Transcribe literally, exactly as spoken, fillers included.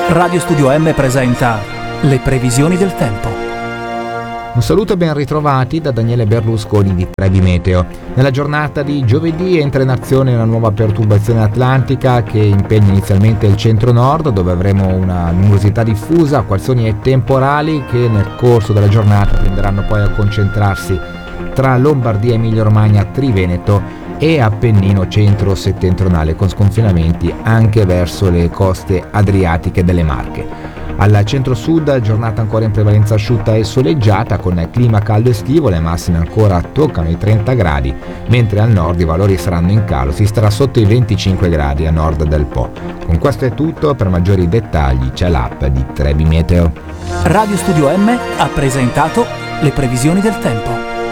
Radio Studio M presenta le previsioni del tempo. Un saluto e ben ritrovati da Daniele Berlusconi di Trebi Meteo. Nella giornata di giovedì entra in azione una nuova perturbazione atlantica che impegna inizialmente il centro-nord, dove avremo una numerosità diffusa, acquazzoni e temporali che nel corso della giornata tenderanno poi a concentrarsi tra Lombardia, Emilia-Romagna, Triveneto e Appennino centro-settentrionale, con sconfinamenti anche verso le coste adriatiche delle Marche. Al centro-sud giornata ancora in prevalenza asciutta e soleggiata, con clima caldo estivo, le massime ancora toccano i trenta gradi, mentre al nord i valori saranno in calo, si starà sotto i venticinque gradi a nord del Po. Con questo è tutto, per maggiori dettagli c'è l'app di Trebi Meteo. Radio Studio M ha presentato le previsioni del tempo.